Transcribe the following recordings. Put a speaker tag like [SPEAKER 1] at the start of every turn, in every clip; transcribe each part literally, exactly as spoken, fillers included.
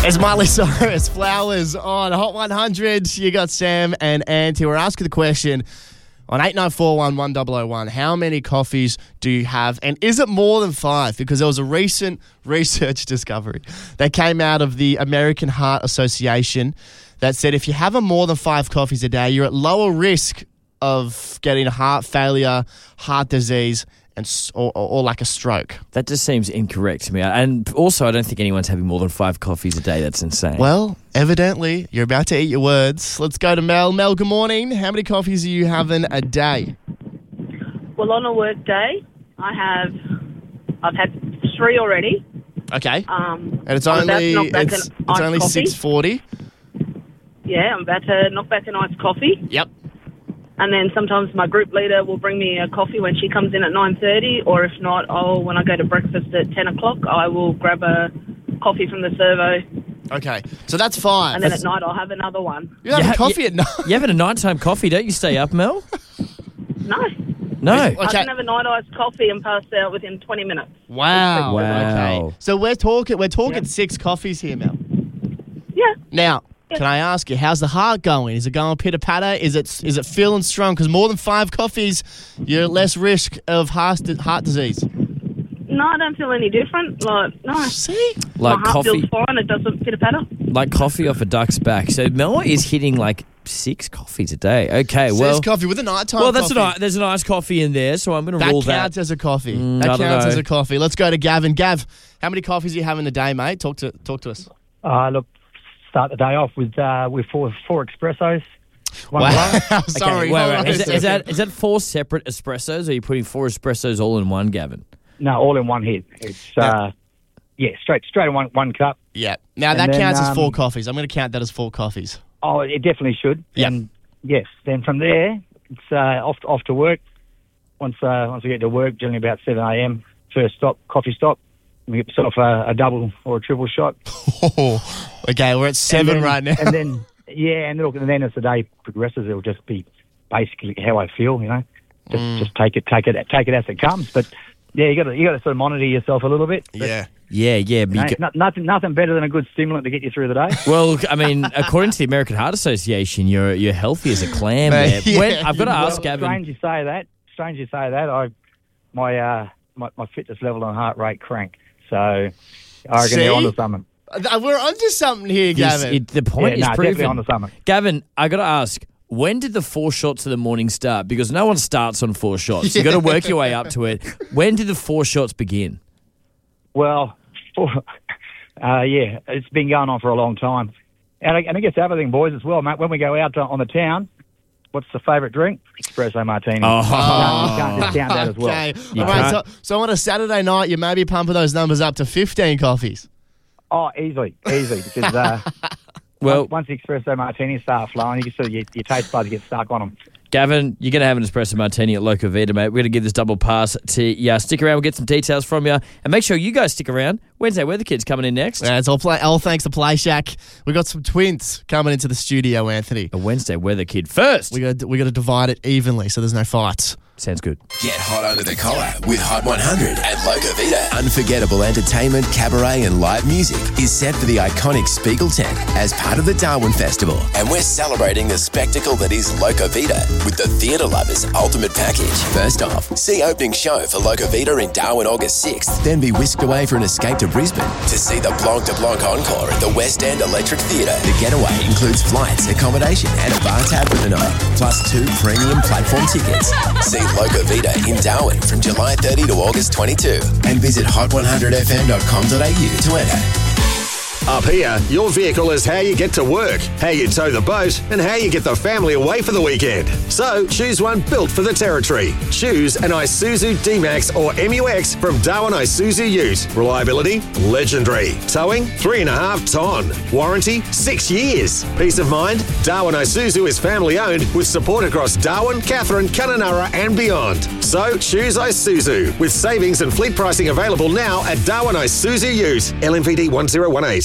[SPEAKER 1] It's Miley Cyrus, Flowers on Hot one hundred. You got Sam and Auntie. We're asking the question on eight nine four one, one zero zero one. How many coffees do you have? And is it more than five? Because there was a recent research discovery that came out of the American Heart Association that said if you have a more than five coffees a day, you're at lower risk of getting heart failure, heart disease, and s- or, or, or like a stroke.
[SPEAKER 2] That just seems incorrect to me. And also, I don't think anyone's having more than five coffees a day. That's insane.
[SPEAKER 1] Well, evidently, you're about to eat your words. Let's go to Mel. Mel, good morning. How many coffees are you having a day?
[SPEAKER 3] Well, on a work day, I have, I've had three already.
[SPEAKER 1] Okay.
[SPEAKER 3] Um,
[SPEAKER 1] And it's
[SPEAKER 3] I'm about
[SPEAKER 1] only
[SPEAKER 3] to knock back
[SPEAKER 1] it's,
[SPEAKER 3] an
[SPEAKER 1] it's
[SPEAKER 3] iced
[SPEAKER 1] only
[SPEAKER 3] coffee.
[SPEAKER 1] six forty.
[SPEAKER 3] Yeah, I'm about to knock back an iced coffee.
[SPEAKER 1] Yep.
[SPEAKER 3] And then sometimes my group leader will bring me a coffee when she comes in at nine thirty, or if not, I'll, when I go to breakfast at ten o'clock, I will grab a coffee from the servo,
[SPEAKER 1] Okay. So that's five.
[SPEAKER 3] and then
[SPEAKER 1] That's-
[SPEAKER 3] at night I'll have another one.
[SPEAKER 1] You're having
[SPEAKER 2] You ha-
[SPEAKER 1] coffee
[SPEAKER 2] you-
[SPEAKER 1] at night.
[SPEAKER 2] You're having a nighttime coffee, don't you? Stay up, Mel?
[SPEAKER 3] No.
[SPEAKER 2] No.
[SPEAKER 3] I
[SPEAKER 1] Okay.
[SPEAKER 3] can have a night iced coffee and pass out within twenty minutes.
[SPEAKER 1] Wow.
[SPEAKER 2] Wow.
[SPEAKER 1] Okay. So we're talking we're talking
[SPEAKER 3] Yeah.
[SPEAKER 1] six coffees here, Mel.
[SPEAKER 3] Yeah.
[SPEAKER 1] Now, can I ask you, how's the heart going? Is it going pitter patter? Is it is it feeling strong? Because more than five coffees, you're at less risk of heart heart disease.
[SPEAKER 3] No, I don't feel any different. Like, no.
[SPEAKER 1] See?
[SPEAKER 2] Like
[SPEAKER 3] my heart
[SPEAKER 2] coffee,
[SPEAKER 3] feels fine. It doesn't pitter patter.
[SPEAKER 2] like coffee off a duck's back. So Mel is hitting like six coffees a day. Okay, well,
[SPEAKER 1] Six coffee with a nighttime
[SPEAKER 2] well, that's a
[SPEAKER 1] coffee.
[SPEAKER 2] ni- there's a nice coffee in there, so I'm going to
[SPEAKER 1] That
[SPEAKER 2] rule
[SPEAKER 1] counts
[SPEAKER 2] that.
[SPEAKER 1] as a coffee.
[SPEAKER 2] Mm,
[SPEAKER 1] that
[SPEAKER 2] I don't
[SPEAKER 1] counts
[SPEAKER 2] know.
[SPEAKER 1] as a coffee. Let's go to Gavin. Gav, how many coffees are you having a day, mate? Talk to talk to us.
[SPEAKER 4] Uh, look, start the day off with uh, with four four espressos. One
[SPEAKER 1] Wow.
[SPEAKER 4] wow.
[SPEAKER 1] Sorry.
[SPEAKER 2] Okay, wait,
[SPEAKER 1] hold
[SPEAKER 2] wait.
[SPEAKER 1] on a
[SPEAKER 2] Is, that, is
[SPEAKER 1] second.
[SPEAKER 2] that is that four separate espressos, or are you putting four espressos all in one, Gavin?
[SPEAKER 4] No, all in one hit. It's uh, yeah, straight straight in one one cup.
[SPEAKER 1] Yeah. Now
[SPEAKER 4] And
[SPEAKER 1] that
[SPEAKER 4] then,
[SPEAKER 1] counts as four
[SPEAKER 4] um,
[SPEAKER 1] coffees. I'm going to count that as four coffees.
[SPEAKER 4] Oh, it definitely should.
[SPEAKER 1] Yep.
[SPEAKER 4] And yes, then from there, it's uh, off off to work. Once uh, once we get to work, generally about seven a m. First stop, coffee stop. We get yourself a, a double or a triple shot.
[SPEAKER 1] Okay, we're at seven
[SPEAKER 4] And then-
[SPEAKER 1] right now.
[SPEAKER 4] And then yeah, and look, and then as the day progresses, it'll just be basically how I feel. You know, just
[SPEAKER 1] Mm.
[SPEAKER 4] just take it, take it, take it as it comes. But yeah, you got to you got to sort of monitor yourself a little bit. But,
[SPEAKER 1] yeah.
[SPEAKER 2] Yeah, yeah. but you
[SPEAKER 4] no,
[SPEAKER 2] go-
[SPEAKER 4] no- nothing nothing better than a good stimulant to get you through the day.
[SPEAKER 2] well, I mean, according to the American Heart Association, you're you're healthy as a clam.
[SPEAKER 1] Mate,
[SPEAKER 2] There. When,
[SPEAKER 1] yeah.
[SPEAKER 2] I've got to
[SPEAKER 4] Well,
[SPEAKER 2] ask Gavin.
[SPEAKER 4] strange you say that. Strange you say that. I my uh my, my fitness level and heart rate crank. So I reckon
[SPEAKER 1] See?
[SPEAKER 4] you're onto something.
[SPEAKER 1] Uh, We're onto something here,
[SPEAKER 2] This-
[SPEAKER 1] Gavin.
[SPEAKER 2] it- the point
[SPEAKER 4] Yeah,
[SPEAKER 2] is
[SPEAKER 4] no,
[SPEAKER 2] proven.
[SPEAKER 4] definitely onto something.
[SPEAKER 2] Gavin, I got to ask, when did the four shots of the morning start? Because no one starts on four shots. You've got to work your way up to it. When did the four shots begin?
[SPEAKER 4] Well, uh, yeah, it's been going on for a long time. And I, and I guess the other thing, boys, as well, mate, when we go out on the town, what's the favourite drink? Espresso martini.
[SPEAKER 2] Oh.
[SPEAKER 4] You can't discount that as well.
[SPEAKER 1] Okay.
[SPEAKER 2] You
[SPEAKER 1] All right, so,
[SPEAKER 2] can't-
[SPEAKER 1] so on a Saturday night, you may be pumping those numbers up to fifteen coffees.
[SPEAKER 4] Oh, easily, easily, because uh,
[SPEAKER 2] Well,
[SPEAKER 4] once, once the espresso martinis start flowing, you can sort of, your, your taste buds get stuck on them.
[SPEAKER 2] Gavin, you're going to have an espresso martini at Loco Vita, mate. We're going to give this double pass to you. Stick around. We'll get some details from you. And make sure you guys stick around. Wednesday Weather Kids coming in next.
[SPEAKER 1] Yeah, it's all, play, all thanks to Play Shack. We got some twins coming into the studio, Anthony.
[SPEAKER 2] A Wednesday Weather Kid first.
[SPEAKER 1] We got we got to divide it evenly so there's no fights.
[SPEAKER 2] Sounds good.
[SPEAKER 5] Get hot under the collar with Hot one hundred at Loco Vita. Unforgettable entertainment, cabaret and live music is set for the iconic Spiegel tent as part of the Darwin Festival. And we're celebrating the spectacle that is Loco Vita with the Theatre Lovers Ultimate Package. First off, see opening show for Loco Vita in Darwin August sixth, then be whisked away for an escape to Brisbane to see the Blanc de Blanc encore at the West End Electric Theatre. The getaway includes flights, accommodation and a bar tab for the night, plus two premium platform tickets. See Loco Vita in Darwin from July thirtieth to August twenty-second and visit hot one hundred f m dot com dot a u to enter.
[SPEAKER 6] Up here, your vehicle is how you get to work, how you tow the boat, and how you get the family away for the weekend. So choose one built for the territory. Choose an Isuzu D-Max or M U X from Darwin Isuzu Ute. Reliability, legendary. Towing, three and a half ton. Warranty, six years. Peace of mind, Darwin Isuzu is family owned with support across Darwin, Katherine, Kununurra and beyond. So choose Isuzu with savings and fleet pricing available now at Darwin Isuzu Ute. L M V D one zero one eight.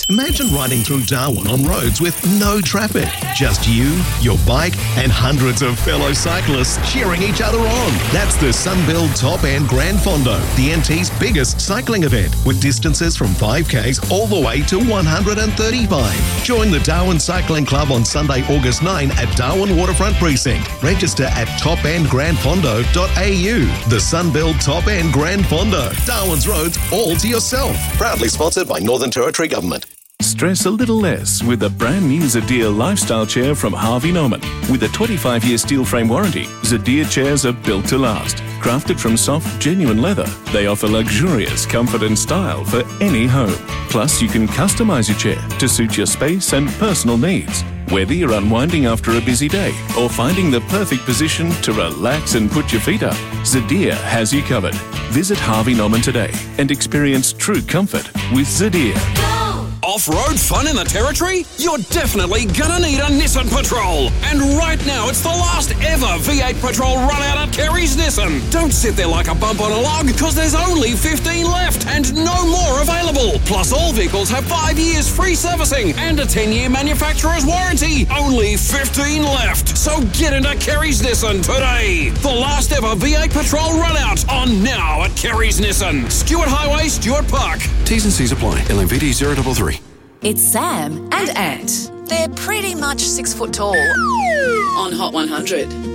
[SPEAKER 7] Imagine riding through Darwin on roads with no traffic. Just you, your bike, and hundreds of fellow cyclists cheering each other on. That's the Sunbelt Top End Grand Fondo, the N T's biggest cycling event, with distances from five Ks all the way to one hundred thirty-five. Join the Darwin Cycling Club on Sunday, August ninth at Darwin Waterfront Precinct. Register at top end grand fondo dot a u. The Sunbelt Top End Grand Fondo. Darwin's roads all to yourself. Proudly sponsored by Northern Territory Government.
[SPEAKER 8] Stress a little less with a brand new Zadir lifestyle chair from Harvey Norman. With a twenty-five year steel frame warranty, Zadir chairs are built to last. Crafted from soft, genuine leather, they offer luxurious comfort and style for any home. Plus, you can customise your chair to suit your space and personal needs. Whether you're unwinding after a busy day or finding the perfect position to relax and put your feet up, Zadir has you covered. Visit Harvey Norman today and experience true comfort with Zadir.
[SPEAKER 9] Off-road fun in the Territory? You're definitely gonna need a Nissan Patrol. And right now, it's the last ever V eight Patrol run out at Kerry's Nissan. Don't sit there like a bump on a log, because there's only fifteen left and no more available. Plus, all vehicles have five years free servicing and a ten year manufacturer's warranty. Only fifteen left. So get into Kerry's Nissan today. The last ever V eight Patrol run out on now at Kerry's Nissan. Stuart Highway, Stuart Park.
[SPEAKER 10] T's and C's apply. L M V D zero three three.
[SPEAKER 11] It's Sam and Ant. They're pretty much six foot tall on Hot one hundred.